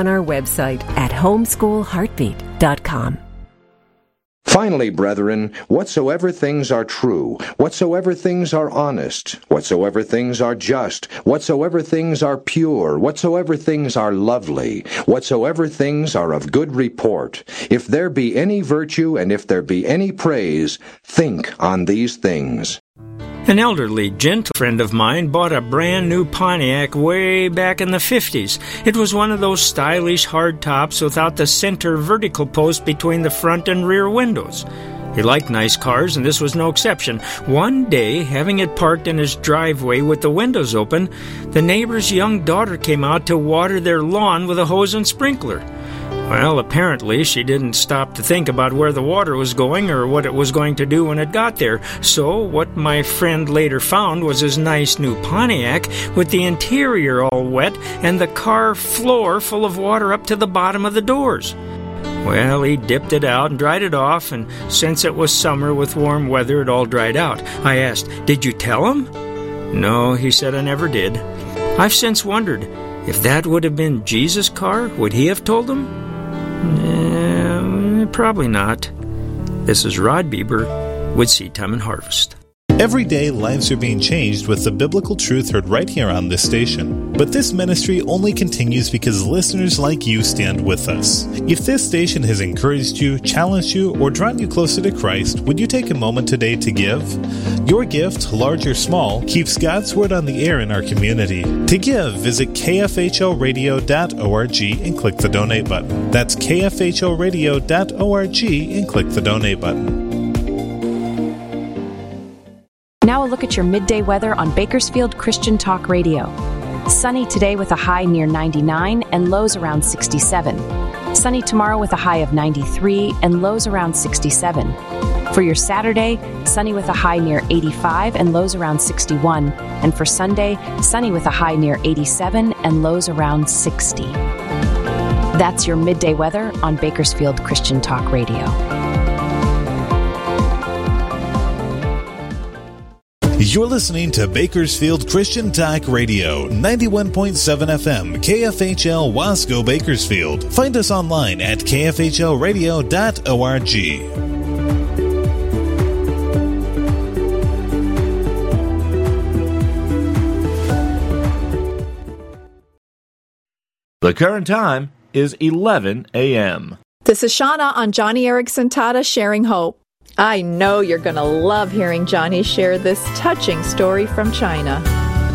on our website at homeschoolheartbeat.com. Finally, brethren, whatsoever things are true, whatsoever things are honest, whatsoever things are just, whatsoever things are pure, whatsoever things are lovely, whatsoever things are of good report, if there be any virtue and if there be any praise, think on these things. An elderly, gentle friend of mine bought a brand new Pontiac way back in the 50s. It was one of those stylish hardtops without the center vertical post between the front and rear windows. He liked nice cars, and this was no exception. One day, having it parked in his driveway with the windows open, the neighbor's young daughter came out to water their lawn with a hose and sprinkler. Well, apparently she didn't stop to think about where the water was going or what it was going to do when it got there. So what my friend later found was his nice new Pontiac with the interior all wet and the car floor full of water up to the bottom of the doors. Well, he dipped it out and dried it off, and since it was summer with warm weather, it all dried out. I asked, "Did you tell him?" "No," he said, "I never did." I've since wondered, if that would have been Jesus' car, would he have told him? Probably not. This is Rod Bieber with Seed Time and Harvest. Every day, lives are being changed with the biblical truth heard right here on this station. But this ministry only continues because listeners like you stand with us. If this station has encouraged you, challenged you, or drawn you closer to Christ, would you take a moment today to give? Your gift, large or small, keeps God's Word on the air in our community. To give, visit kfhlradio.org and click the donate button. That's kfhlradio.org and click the donate button. Now a look at your midday weather on Bakersfield Christian Talk Radio. Sunny today with a high near 99 and lows around 67. Sunny tomorrow with a high of 93 and lows around 67. For your Saturday, sunny with a high near 85 and lows around 61. And for Sunday, sunny with a high near 87 and lows around 60. That's your midday weather on Bakersfield Christian Talk Radio. You're listening to Bakersfield Christian Talk Radio, 91.7 FM, KFHL Wasco, Bakersfield. Find us online at kfhlradio.org. The current time is 11 a.m. This is Shauna on Johnny Erickson Tata Sharing Hope. I know you're going to love hearing Johnny share this touching story from China.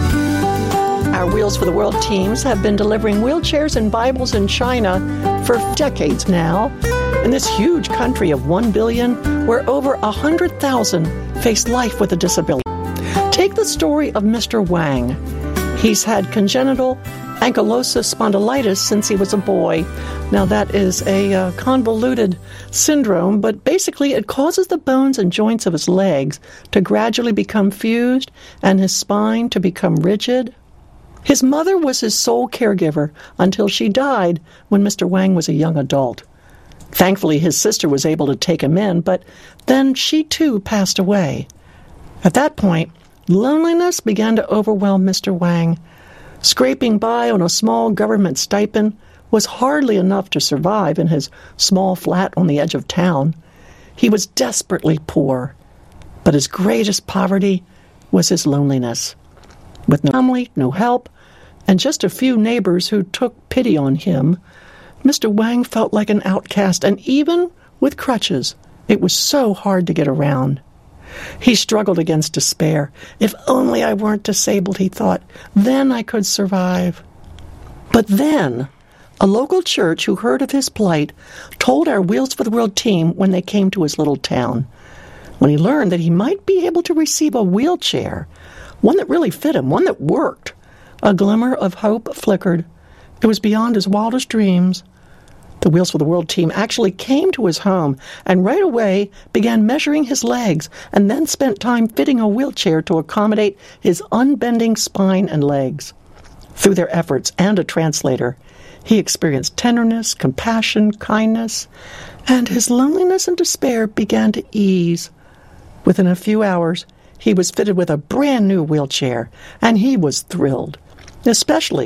Our Wheels for the World teams have been delivering wheelchairs and Bibles in China for decades now. In this huge country of 1 billion, where over 100,000 face life with a disability. Take the story of Mr. Wang. He's had congenital ankylosing spondylitis since he was a boy. Now, that is a convoluted syndrome, but basically it causes the bones and joints of his legs to gradually become fused and his spine to become rigid. His mother was his sole caregiver until she died when Mr. Wang was a young adult. Thankfully, his sister was able to take him in, but then she too passed away. At that point, loneliness began to overwhelm Mr. Wang. Scraping by on a small government stipend was hardly enough to survive in his small flat on the edge of town. He was desperately poor, but his greatest poverty was his loneliness. With no family, no help, and just a few neighbors who took pity on him, Mr. Wang felt like an outcast, and even with crutches, it was so hard to get around. He struggled against despair. If only I weren't disabled, he thought. Then I could survive. But then, a local church who heard of his plight told our Wheels for the World team when they came to his little town. When he learned that he might be able to receive a wheelchair, one that really fit him, one that worked, a glimmer of hope flickered. It was beyond his wildest dreams. The Wheels for the World team actually came to his home and right away began measuring his legs and then spent time fitting a wheelchair to accommodate his unbending spine and legs. Through their efforts and a translator, he experienced tenderness, compassion, kindness, and his loneliness and despair began to ease. Within a few hours, he was fitted with a brand new wheelchair, and he was thrilled, especially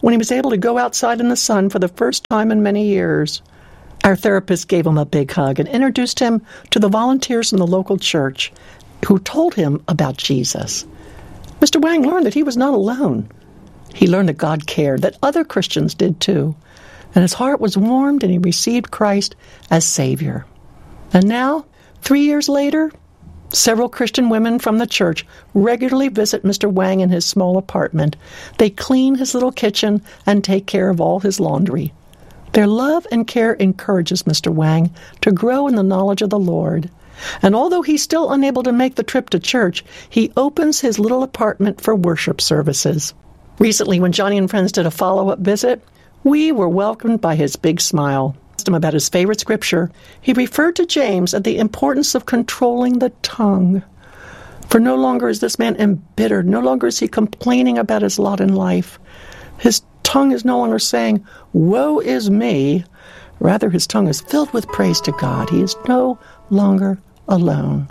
when he was able to go outside in the sun for the first time in many years. Our therapist gave him a big hug and introduced him to the volunteers in the local church who told him about Jesus. Mr. Wang learned that he was not alone. He learned that God cared, that other Christians did too, and his heart was warmed and he received Christ as Savior. And now, 3 years later, several Christian women from the church regularly visit Mr. Wang in his small apartment. They clean his little kitchen and take care of all his laundry. Their love and care encourages Mr. Wang to grow in the knowledge of the Lord. And although he's still unable to make the trip to church, he opens his little apartment for worship services. Recently, when Johnny and Friends did a follow-up visit, we were welcomed by his big smile. Asked him about his favorite scripture. He referred to James and the importance of controlling the tongue. For no longer is this man embittered, no longer is he complaining about his lot in life. His tongue is no longer saying, "Woe is me." Rather, his tongue is filled with praise to God. He is no longer alone.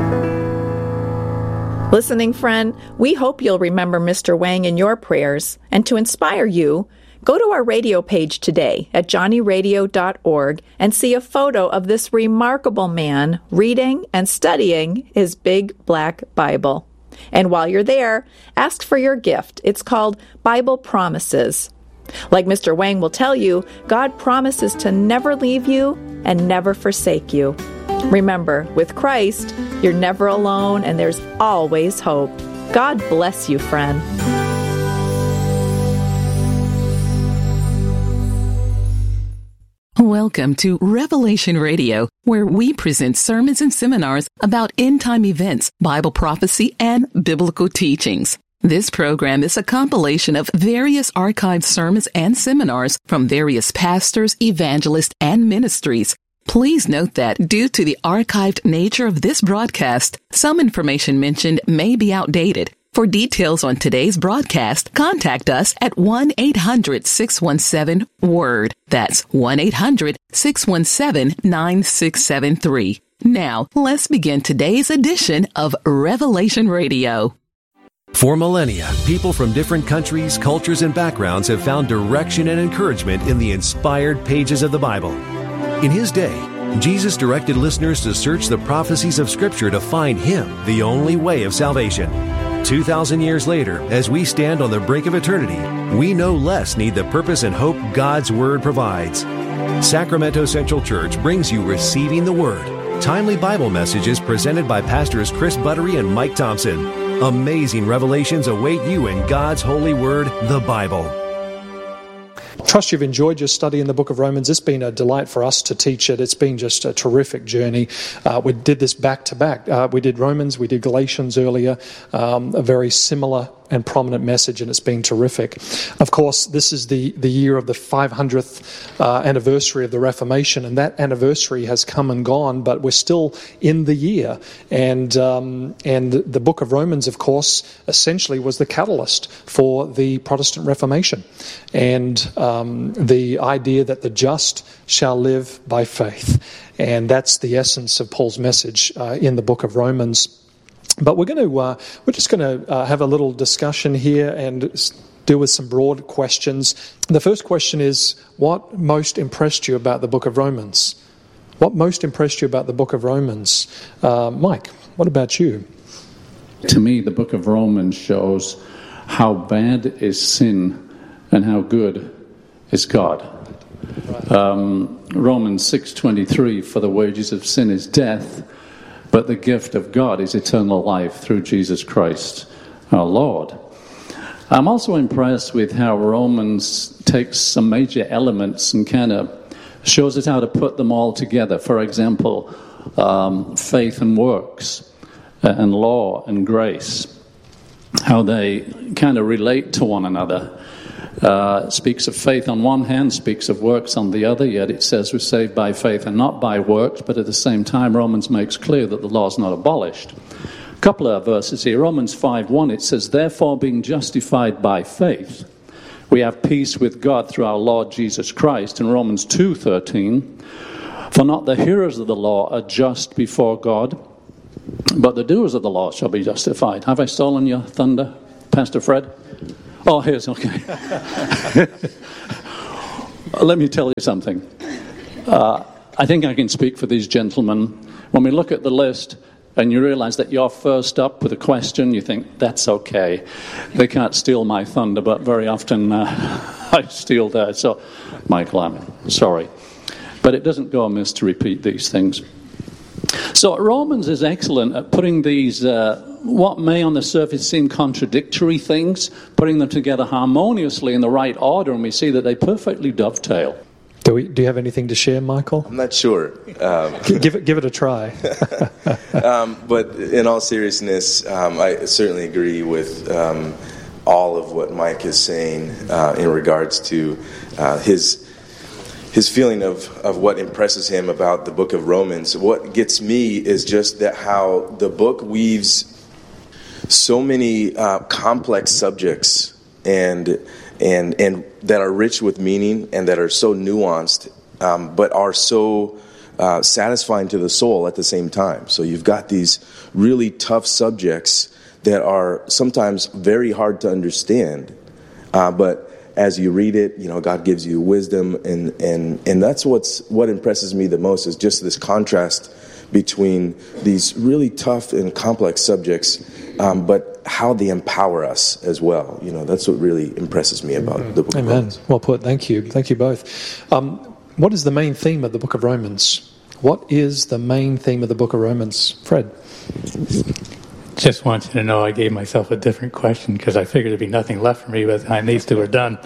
Listening friend, we hope you'll remember Mr. Wang in your prayers. And to inspire you, go to our radio page today at johnnyradio.org and see a photo of this remarkable man reading and studying his big black Bible. And while you're there, ask for your gift. It's called Bible Promises. Like Mr. Wang will tell you, God promises to never leave you and never forsake you. Remember, with Christ, you're never alone and there's always hope. God bless you, friend. Welcome to Revelation Radio, where we present sermons and seminars about end-time events, Bible prophecy, and biblical teachings. This program is a compilation of various archived sermons and seminars from various pastors, evangelists, and ministries. Please note that due to the archived nature of this broadcast, some information mentioned may be outdated. For details on today's broadcast, contact us at 1-800-617-WORD. That's 1-800-617-9673. Now, let's begin today's edition of Revelation Radio. For millennia, people from different countries, cultures, and backgrounds have found direction and encouragement in the inspired pages of the Bible. In his day, Jesus directed listeners to search the prophecies of Scripture to find Him, the only way of salvation. 2,000 years later, as we stand on the brink of eternity, we no less need the purpose and hope God's Word provides. Sacramento Central Church brings you Receiving the Word, timely Bible messages presented by Pastors Chris Buttery and Mike Thompson. Amazing revelations await you in God's holy Word, the Bible. Trust you've enjoyed your study in the book of Romans. It's been a delight for us to teach it. It's been just a terrific journey. We did this back to back. We did Romans, we did Galatians earlier, a very similar and prominent message, and it's been terrific. Of course, this is the year of the 500th anniversary of the Reformation, and that anniversary has come and gone, but we're still in the year. And the book of Romans, of course, essentially was the catalyst for the Protestant Reformation, and the idea that the just shall live by faith. And that's the essence of Paul's message in the book of Romans. But we're just going to have a little discussion here and deal with some broad questions. The first question is, what most impressed you about the book of Romans? What most impressed you about the book of Romans? Mike, what about you? To me, the book of Romans shows how bad is sin and how good is God. Romans 6:23, for the wages of sin is death, but the gift of God is eternal life through Jesus Christ, our Lord. I'm also impressed with how Romans takes some major elements and kind of shows us how to put them all together. For example, faith and works, and law and grace, how they kind of relate to one another. Speaks of faith on one hand, speaks of works on the other, yet it says we're saved by faith and not by works, but at the same time Romans makes clear that the law is not abolished. A couple of verses here. Romans 5:1, it says, therefore being justified by faith, we have peace with God through our Lord Jesus Christ. And Romans 2:13, for not the hearers of the law are just before God, but the doers of the law shall be justified. Have I stolen your thunder, Pastor Fred? Oh, here's okay. Let me tell you something. I think I can speak for these gentlemen. When we look at the list and you realize that you're first up with a question, you think, that's okay. They can't steal my thunder, but very often I steal theirs. So, Michael, I'm sorry. But it doesn't go amiss to repeat these things. So Romans is excellent at putting these, what may on the surface seem contradictory things, putting them together harmoniously in the right order, and we see that they perfectly dovetail. Do you have anything to share, Michael? I'm not sure. Give it a try. But in all seriousness, I certainly agree with all of what Mike is saying in regards to his feeling of what impresses him about the book of Romans. What gets me is just that how the book weaves so many complex subjects and that are rich with meaning and that are so nuanced, but are so satisfying to the soul at the same time. So you've got these really tough subjects that are sometimes very hard to understand, but as you read it, God gives you wisdom, and that's what impresses me the most is just this contrast between these really tough and complex subjects, but how they empower us as well. That's what really impresses me about the book of Romans. Well put. Thank you. Thank you both. What is the main theme of the book of Romans? What is the main theme of the book of Romans? Fred? Just want you to know I gave myself a different question because I figured there'd be nothing left for me by the time these two are done.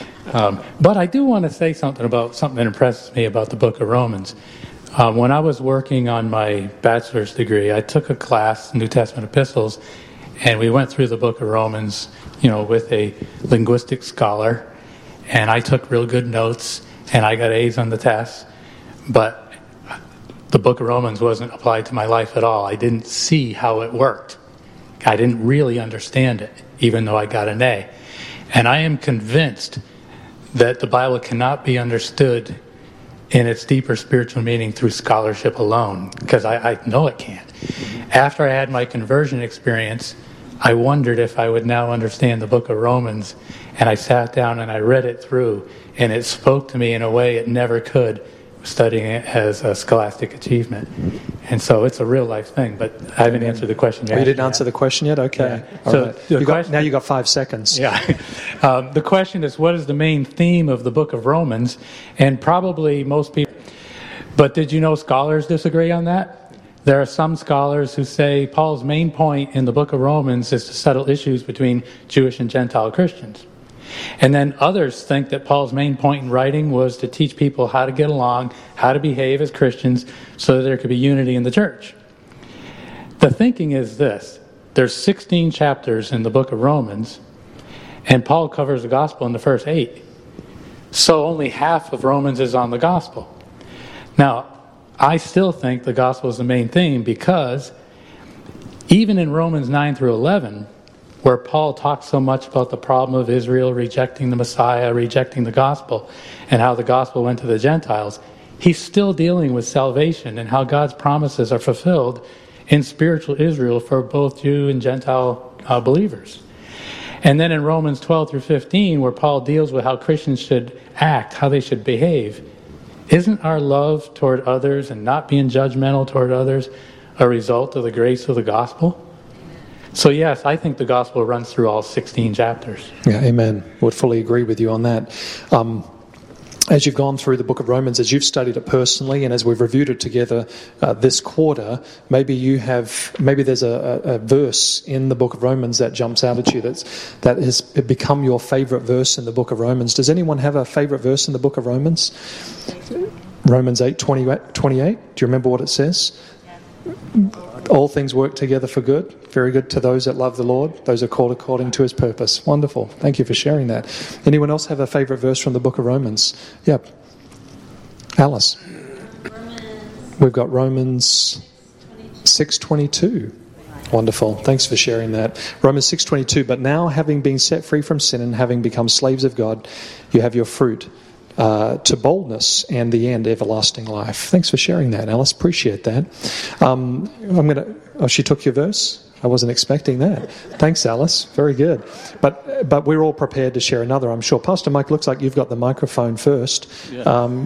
But I do want to say something about something that impresses me about the book of Romans. When I was working on my bachelor's degree, I took a class, New Testament epistles, and we went through the book of Romans, with a linguistic scholar, and I took real good notes, and I got A's on the test, but the book of Romans wasn't applied to my life at all. I didn't see how it worked. I didn't really understand it, even though I got an A. And I am convinced that the Bible cannot be understood in its deeper spiritual meaning through scholarship alone, because I know it can't. After I had my conversion experience, I wondered if I would now understand the book of Romans, and I sat down and I read it through, and it spoke to me in a way it never could, studying it as a scholastic achievement. And so it's a real life thing, but I haven't answered the question yet. You didn't answer the question yet? Okay. Yeah. So right. Now you got 5 seconds. Yeah. The question is, what is the main theme of the book of Romans? And probably most people... But did you know scholars disagree on that? There are some scholars who say Paul's main point in the book of Romans is to settle issues between Jewish and Gentile Christians. And then others think that Paul's main point in writing was to teach people how to get along, how to behave as Christians, so that there could be unity in the church. The thinking is this. There's 16 chapters in the book of Romans, and Paul covers the gospel in the first 8. So only half of Romans is on the gospel. Now, I still think the gospel is the main theme because even in Romans 9 through 11, where Paul talks so much about the problem of Israel rejecting the Messiah, rejecting the gospel, and how the gospel went to the Gentiles, he's still dealing with salvation and how God's promises are fulfilled in spiritual Israel for both Jew and Gentile believers. And then in Romans 12 through 15, where Paul deals with how Christians should act, how they should behave, isn't our love toward others and not being judgmental toward others a result of the grace of the gospel? So yes, I think the gospel runs through all 16 chapters. Yeah, amen. Would fully agree with you on that. As you've gone through the book of Romans, as you've studied it personally, and as we've reviewed it together this quarter, maybe there's a verse in the book of Romans that jumps out at you that has become your favorite verse in the book of Romans. Does anyone have a favorite verse in the book of Romans? Romans 8:28. Do you remember what it says? All things work together for good. Very good to those that love the Lord. Those are called according to his purpose. Wonderful. Thank you for sharing that. Anyone else have a favorite verse from the book of Romans? Yep. Alice. We've got Romans 6:22. Wonderful. Thanks for sharing that. Romans 6:22. But now, having been set free from sin and having become slaves of God, you have your fruit to boldness and the end, everlasting life. Thanks for sharing that, Alice. Appreciate that. She took your verse? I wasn't expecting that. Thanks, Alice. Very good. But we're all prepared to share another, I'm sure. Pastor Mike, looks like you've got the microphone first. Yeah.